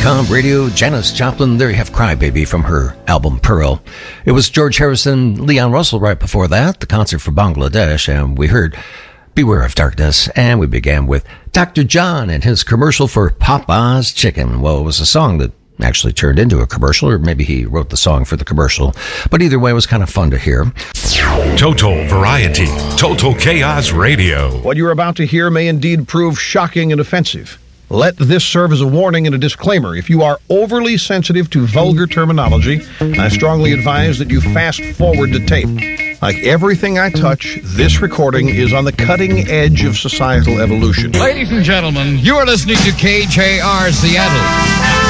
Comp Radio, Janis Joplin. There you have Cry Baby from her album Pearl. It was George Harrison, Leon Russell right before that, the concert for Bangladesh, and we heard Beware of Darkness, and we began with Dr. John and his commercial for Papa's Chicken. Well, it was a song that actually turned into a commercial, or maybe he wrote the song for the commercial, but either way, it was kind of fun to hear. Total Variety, Total Chaos Radio. What you're about to hear may indeed prove shocking and offensive. Let this serve as a warning and a disclaimer. If you are overly sensitive to vulgar terminology, I strongly advise that you fast forward the tape. Like everything I touch, this recording is on the cutting edge of societal evolution. Ladies and gentlemen, you are listening to KJR Seattle.